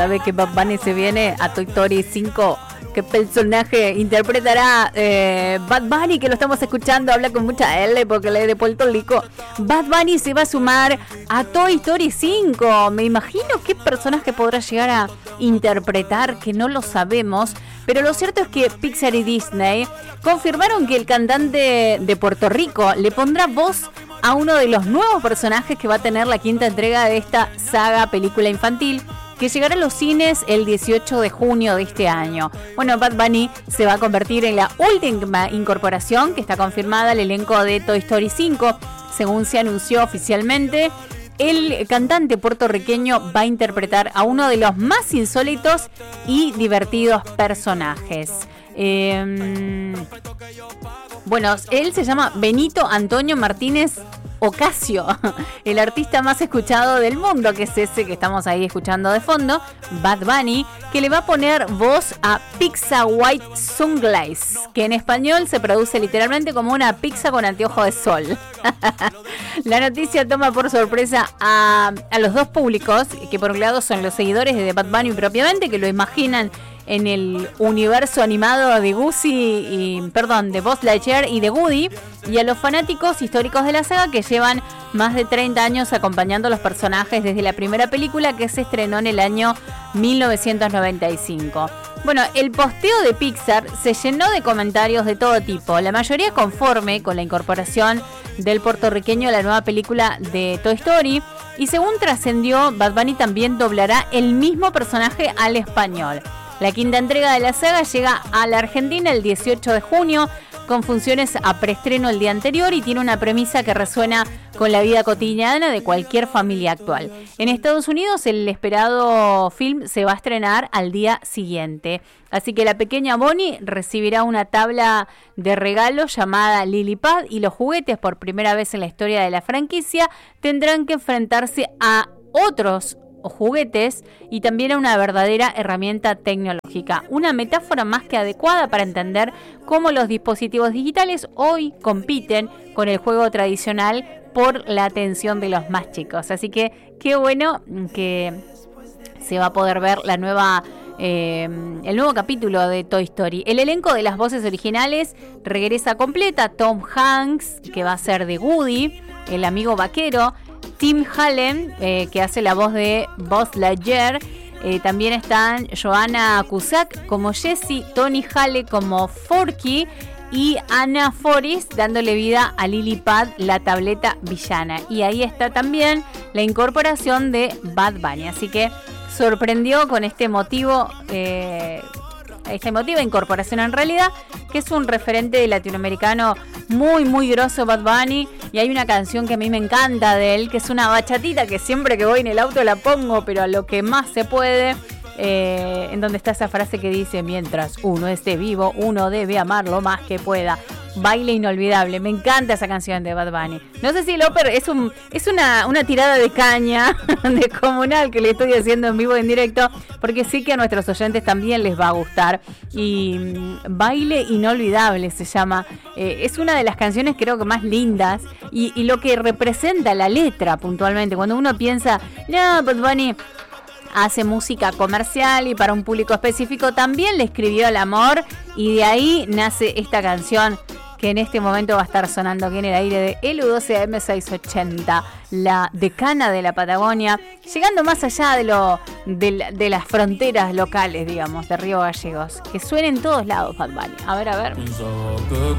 sabe que Bad Bunny se viene a Toy Story 5. ¿Qué personaje interpretará Bad Bunny? Que lo estamos escuchando, habla con mucha L porque le de Puerto Rico. Bad Bunny se va a sumar a Toy Story 5. Me imagino qué personaje podrá llegar a interpretar, que no lo sabemos. Pero lo cierto es que Pixar y Disney confirmaron que el cantante de Puerto Rico le pondrá voz a uno de los nuevos personajes que va a tener la quinta entrega de esta saga película infantil, que llegará a los cines el 18 de junio de este año. Bueno, Bad Bunny se va a convertir en la última incorporación que está confirmada al elenco de Toy Story 5, según se anunció oficialmente. El cantante puertorriqueño va a interpretar a uno de los más insólitos y divertidos personajes. Bueno, él se llama Benito Antonio Martínez Ocasio, el artista más escuchado del mundo, que es ese que estamos ahí escuchando de fondo, Bad Bunny, que le va a poner voz a Pizza White Sunglaze, que en español se traduce literalmente como una pizza con anteojo de sol. La noticia toma por sorpresa a los dos públicos, que por un lado son los seguidores de Bad Bunny propiamente, que lo imaginan en el universo animado de de Buzz Lightyear y de Woody, y a los fanáticos históricos de la saga que llevan más de 30 años acompañando a los personajes desde la primera película, que se estrenó en el año 1995. Bueno, el posteo de Pixar se llenó de comentarios de todo tipo, la mayoría conforme con la incorporación del puertorriqueño a la nueva película de Toy Story, y según trascendió, Bad Bunny también doblará el mismo personaje al español. La quinta entrega de la saga llega a la Argentina el 18 de junio, con funciones a preestreno el día anterior, y tiene una premisa que resuena con la vida cotidiana de cualquier familia actual. En Estados Unidos el esperado film se va a estrenar al día siguiente. Así que la pequeña Bonnie recibirá una tabla de regalo llamada Lily Pad, y los juguetes, por primera vez en la historia de la franquicia, tendrán que enfrentarse a otros juguetes y también a una verdadera herramienta tecnológica. Una metáfora más que adecuada para entender cómo los dispositivos digitales hoy compiten con el juego tradicional por la atención de los más chicos. Así que qué bueno que se va a poder ver el nuevo capítulo de Toy Story. El elenco de las voces originales regresa completa. Tom Hanks, que va a ser de Woody, el amigo vaquero. Tim Allen, que hace la voz de Buzz Lightyear. También están Joanna Cusack como Jessie, Tony Hale como Forky y Anna Faris dándole vida a Lily Pad, la tableta villana. Y ahí está también la incorporación de Bad Bunny. Así que sorprendió con esta emotiva incorporación, en realidad, que es un referente latinoamericano muy, muy grosso, Bad Bunny. Y hay una canción que a mí me encanta de él, que es una bachatita que siempre que voy en el auto la pongo, pero a lo que más se puede, en donde está esa frase que dice: mientras uno esté vivo, uno debe amar lo más que pueda. Baile inolvidable. Me encanta esa canción de Bad Bunny. No sé si el Oper es una tirada de caña de Comunal que le estoy haciendo en vivo, en directo, porque sí que a nuestros oyentes también les va a gustar. Y Baile inolvidable se llama. Es una de las canciones creo que más lindas, y lo que representa la letra puntualmente. Cuando uno piensa, no, Bad Bunny hace música comercial y para un público específico, también le escribió al amor, y de ahí nace esta canción que en este momento va a estar sonando aquí en el aire de LU12 AM680, la decana de la Patagonia, llegando más allá de las fronteras locales, digamos, de Río Gallegos. Que suene en todos lados, Bad Bunny. A ver.